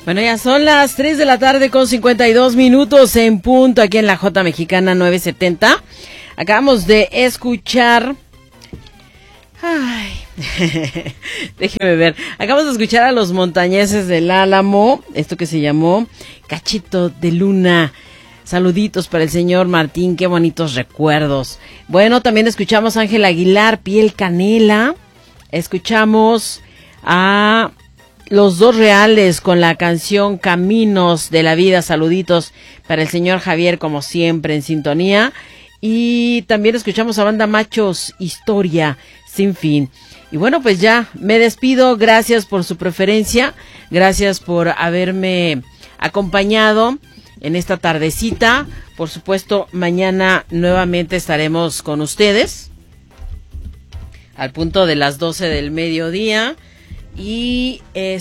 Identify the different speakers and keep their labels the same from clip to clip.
Speaker 1: Bueno, ya son las 3 de la tarde con 52 minutos en punto aquí en la J Mexicana 970. Acabamos de escuchar... Ay, déjeme ver. Acabamos de escuchar a los montañeses del Álamo, esto que se llamó Cachito de Luna. Saluditos para el señor Martín, qué bonitos recuerdos. Bueno, también escuchamos a Ángel Aguilar, Piel Canela. Escuchamos a Los Dos Reales con la canción Caminos de la Vida. Saluditos para el señor Javier, como siempre, en sintonía. Y también escuchamos a Banda Machos, Historia Sin Fin. Y bueno, pues ya me despido. Gracias por su preferencia. Gracias por haberme acompañado en esta tardecita. Por supuesto, mañana nuevamente estaremos con ustedes al punto de las 12 del mediodía. Y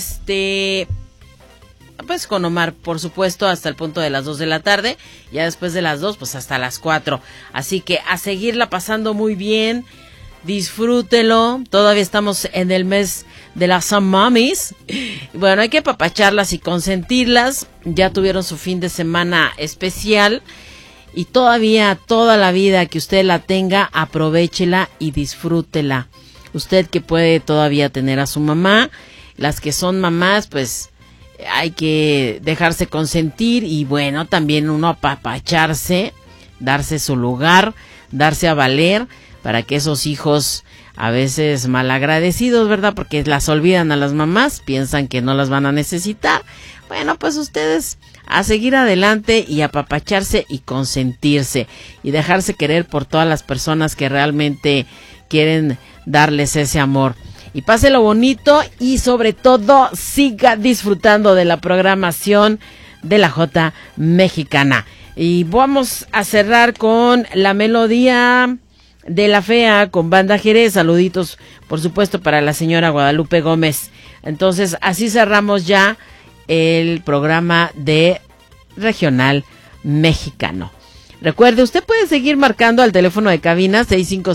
Speaker 1: pues con Omar, por supuesto, hasta el punto de las 2 de la tarde. Ya después de las 2, pues hasta las 4. Así que a seguirla pasando muy bien. Disfrútelo. Todavía estamos en el mes de las mamis. Bueno, hay que apapacharlas y consentirlas. Ya tuvieron su fin de semana especial. Y todavía, toda la vida que usted la tenga, aprovéchela y disfrútela. Usted que puede todavía tener a su mamá. Las que son mamás, pues hay que dejarse consentir. Y bueno, también uno apapacharse, darse su lugar, darse a valer, para que esos hijos, a veces malagradecidos, ¿verdad? Porque las olvidan a las mamás, piensan que no las van a necesitar. Bueno, pues ustedes a seguir adelante y apapacharse y consentirse y dejarse querer por todas las personas que realmente quieren darles ese amor. Y páselo bonito y sobre todo siga disfrutando de la programación de la J Mexicana. Y vamos a cerrar con la melodía de la fea con Banda Jerez. Saluditos, por supuesto, para la señora Guadalupe Gómez. Entonces, así cerramos ya el programa de Regional Mexicano. Recuerde, usted puede seguir marcando al teléfono de cabina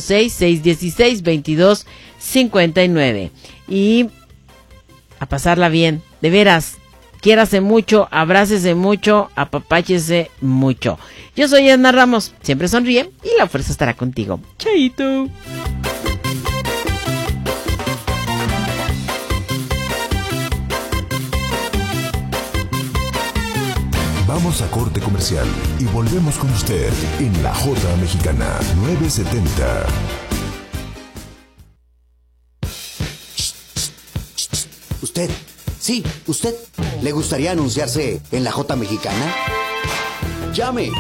Speaker 1: 656-616-2259 y a pasarla bien, de veras. Quiérase mucho, abrácese mucho, apapáchese mucho. Yo soy Edna Ramos, siempre sonríe y la fuerza estará contigo. Chaito.
Speaker 2: Vamos a corte comercial y volvemos con usted en la J Mexicana 970.
Speaker 3: ¿Usted? Sí, ¿usted le gustaría anunciarse en la J Mexicana? Llame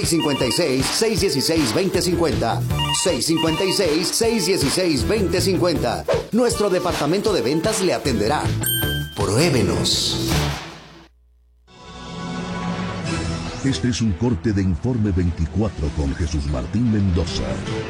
Speaker 3: 656-616-2050. 656-616-2050. Nuestro departamento de ventas le atenderá. Pruébenos.
Speaker 2: Este es un corte de Informe 24 con Jesús Martín Mendoza.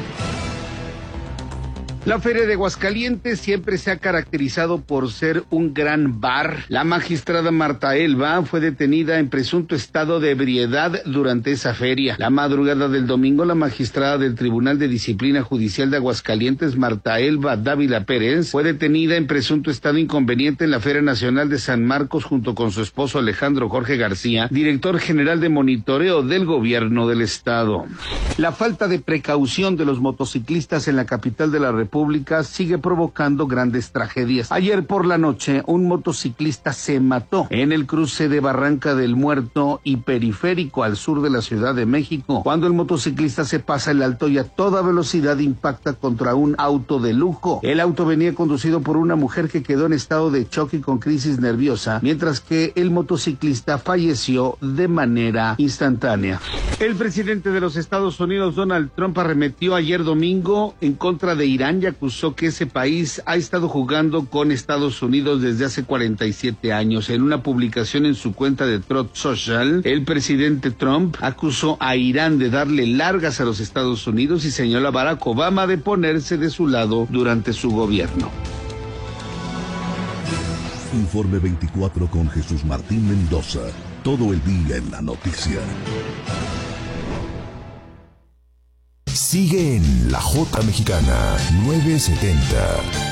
Speaker 4: La Feria de Aguascalientes siempre se ha caracterizado por ser un gran bar. La magistrada Marta Elba fue detenida en presunto estado de ebriedad durante esa feria. La madrugada del domingo, la magistrada del Tribunal de Disciplina Judicial de Aguascalientes, Marta Elba Dávila Pérez, fue detenida en presunto estado inconveniente en la Feria Nacional de San Marcos junto con su esposo Alejandro Jorge García, director general de monitoreo del gobierno del estado. La falta de precaución de los motociclistas en la capital de la República sigue provocando grandes tragedias. Ayer por la noche, un motociclista se mató en el cruce de Barranca del Muerto y Periférico al sur de la Ciudad de México, cuando el motociclista se pasa el alto y a toda velocidad impacta contra un auto de lujo. El auto venía conducido por una mujer que quedó en estado de choque y con crisis nerviosa, mientras que el motociclista falleció de manera instantánea. El presidente de los Estados Unidos, Donald Trump, arremetió ayer domingo en contra de Irán y acusó que ese país ha estado jugando con Estados Unidos desde hace 47 años. En una publicación en su cuenta de Truth Social, el presidente Trump acusó a Irán de darle largas a los Estados Unidos y señaló a Barack Obama de ponerse de su lado durante su gobierno.
Speaker 2: Informe 24 con Jesús Martín Mendoza. Todo el día en la noticia. Sigue en la J Mexicana 970.